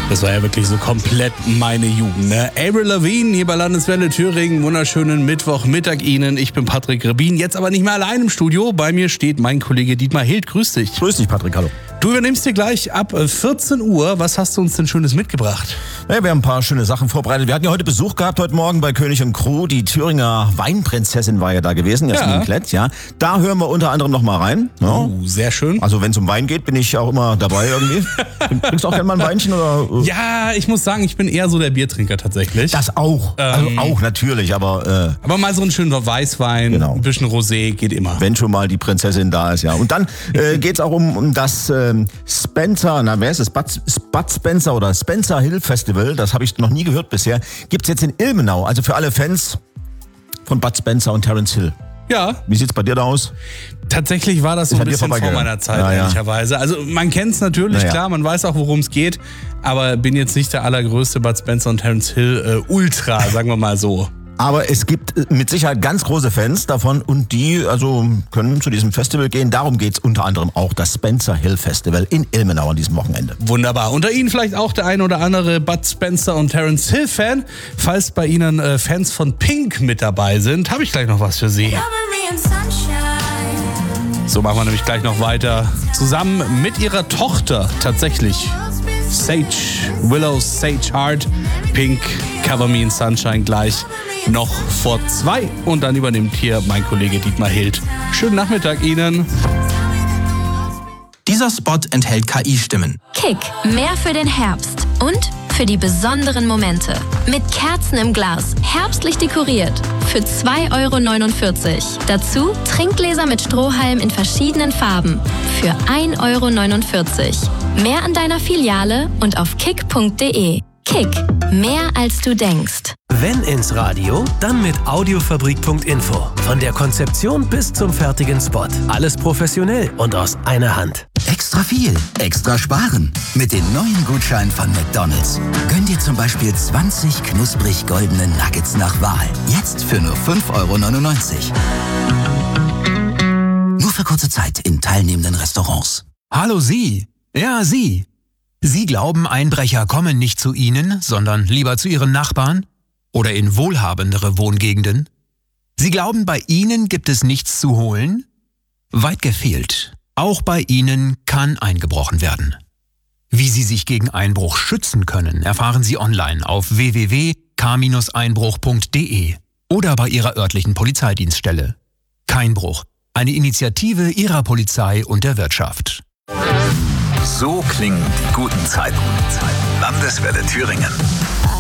Das war ja wirklich so komplett meine Jugend, ne? Avril Lavigne hier bei Landeswelle Thüringen. Wunderschönen Mittwochmittag Ihnen. Ich bin Patrick Rebin, jetzt aber nicht mehr allein im Studio. Bei mir steht mein Kollege Dietmar Hild. Grüß dich. Grüß dich, Patrick, hallo. Du übernimmst dir gleich ab 14 Uhr. Was hast du uns denn Schönes mitgebracht? Ja, wir haben ein paar schöne Sachen vorbereitet. Wir hatten ja heute Besuch gehabt, heute Morgen bei König & Crew. Die Thüringer Weinprinzessin war ja da gewesen, Jasmin Klett, ja. Da hören wir unter anderem noch mal rein. Ja. Sehr schön. Also wenn es um Wein geht, bin ich auch immer dabei irgendwie. Trinkst du auch gerne mal ein Weinchen? Oder? Ja, ich muss sagen, ich bin eher so der Biertrinker tatsächlich. Das auch. Also auch natürlich, aber... aber mal so einen schönen Weißwein, genau. Ein bisschen Rosé geht immer. Wenn schon mal die Prinzessin da ist, ja. Und dann geht's auch um das Spencer, wer ist es? Bud Spencer oder Spencer Hill Festival. Das habe ich noch nie gehört bisher. Gibt's jetzt in Ilmenau, also für alle Fans von Bud Spencer und Terence Hill. Ja. Wie sieht's bei dir da aus? Tatsächlich war das so ein bisschen vor meiner Zeit, ehrlicherweise. Also man kennt's natürlich, klar, man weiß auch, worum es geht, aber bin jetzt nicht der allergrößte Bud Spencer und Terence Hill Ultra, sagen wir mal so. Aber es gibt mit Sicherheit ganz große Fans davon und die können zu diesem Festival gehen. Darum geht's unter anderem auch das Spencer Hill Festival in Ilmenau an diesem Wochenende. Wunderbar. Unter Ihnen vielleicht auch der ein oder andere Bud Spencer und Terence Hill Fan. Falls bei Ihnen Fans von Pink mit dabei sind, habe ich gleich noch was für Sie. So machen wir nämlich gleich noch weiter. Zusammen mit ihrer Tochter tatsächlich. Willow Sage Hart, Pink, Cover Me in Sunshine gleich noch vor 2 und dann übernimmt hier mein Kollege Dietmar Hild. Schönen Nachmittag Ihnen. Dieser Spot enthält KI-Stimmen. Kick, mehr für den Herbst und für die besonderen Momente. Mit Kerzen im Glas, herbstlich dekoriert. Für 2,49 €. Dazu Trinkgläser mit Strohhalm in verschiedenen Farben. Für 1,49 €. Mehr an deiner Filiale und auf kick.de. Kick, mehr als du denkst. Wenn ins Radio, dann mit Audiofabrik.info. Von der Konzeption bis zum fertigen Spot. Alles professionell und aus einer Hand. Extra viel, extra sparen. Mit den neuen Gutscheinen von McDonald's. Gönn dir zum Beispiel 20 knusprig goldene Nuggets nach Wahl. Jetzt für nur 5,99 €. Nur für kurze Zeit in teilnehmenden Restaurants. Hallo Sie. Ja, Sie. Sie glauben, Einbrecher kommen nicht zu Ihnen, sondern lieber zu Ihren Nachbarn? Oder in wohlhabendere Wohngegenden? Sie glauben, bei Ihnen gibt es nichts zu holen? Weit gefehlt. Auch bei Ihnen kann eingebrochen werden. Wie Sie sich gegen Einbruch schützen können, erfahren Sie online auf www.k-einbruch.de oder bei Ihrer örtlichen Polizeidienststelle. Keinbruch, eine Initiative Ihrer Polizei und der Wirtschaft. So klingen die guten Zeiten. Landeswelle Thüringen.